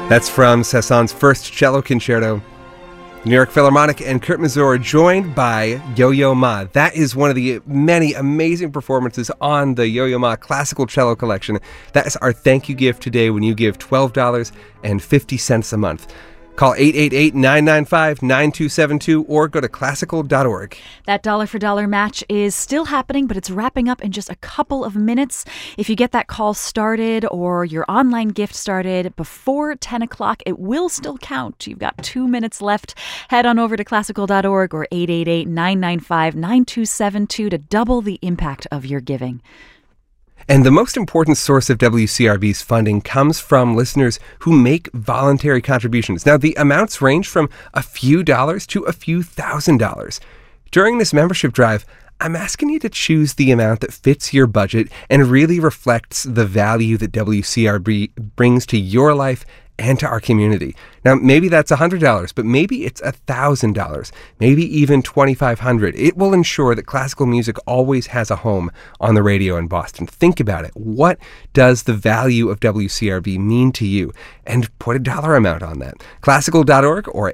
That's from Saint-Saëns's first cello concerto. New York Philharmonic and Kurt Masur joined by Yo-Yo Ma. That is one of the many amazing performances on the Yo-Yo Ma Classical Cello Collection. That is our thank you gift today when you give $12.50 a month. Call 888-995-9272 or go to classical.org. That dollar for dollar match is still happening, but it's wrapping up in just a couple of minutes. If you get that call started or your online gift started before 10 o'clock, it will still count. You've got 2 minutes left. Head on over to classical.org or 888-995-9272 to double the impact of your giving. And the most important source of WCRB's funding comes from listeners who make voluntary contributions. Now, the amounts range from a few dollars to a few $1,000s. During this membership drive, I'm asking you to choose the amount that fits your budget and really reflects the value that WCRB brings to your life and to our community. Now, maybe that's $100, but maybe it's $1,000, maybe even $2,500. It will ensure that classical music always has a home on the radio in Boston. Think about it. What does the value of WCRB mean to you? And put a dollar amount on that. Classical.org or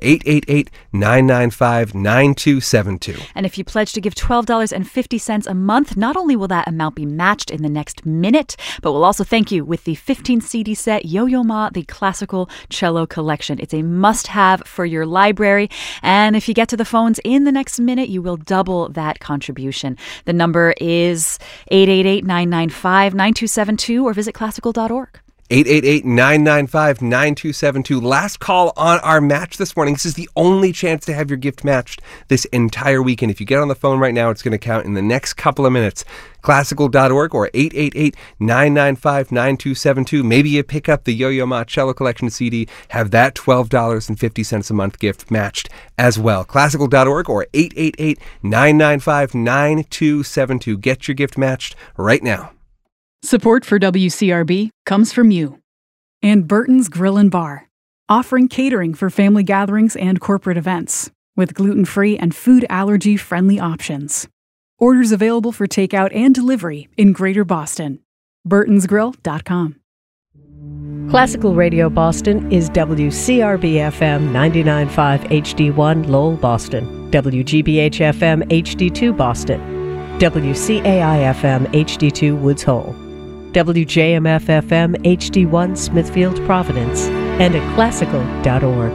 888-995-9272. And if you pledge to give $12.50 a month, not only will that amount be matched in the next minute, but we'll also thank you with the 15 CD set Yo-Yo Ma, the Classical Cello Collection. It's a must-have for your library. And if you get to the phones in the next minute, you will double that contribution. The number is 888-995-9272 or visit classical.org. 888-995-9272. Last call on our match this morning. This is the only chance to have your gift matched this entire weekend. If you get on the phone right now, it's going to count in the next couple of minutes. Classical.org or 888-995-9272. Maybe you pick up the Yo-Yo Ma Cello Collection CD, have that $12.50 a month gift matched as well. Classical.org or 888-995-9272. Get your gift matched right now. Support for WCRB comes from you and Burton's Grill and Bar, offering catering for family gatherings and corporate events with gluten-free and food allergy-friendly options. Orders available for takeout and delivery in Greater Boston. burtonsgrill.com. Classical Radio Boston is WCRB-FM 99.5 HD1 Lowell, Boston, WGBH-FM HD2 Boston, WCAI-FM HD2 Woods Hole, WJMF-FM HD1 Smithfield, Providence, and at classical.org.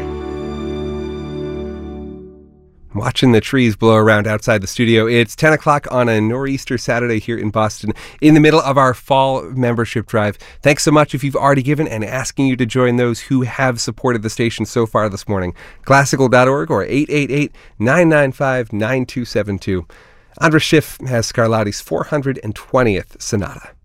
Watching the trees blow around outside the studio. It's 10 o'clock on a nor'easter Saturday here in Boston, in the middle of our fall membership drive. Thanks so much if you've already given, and asking you to join those who have supported the station so far this morning. Classical.org or 888-995-9272. Andras Schiff has Scarlatti's 420th Sonata.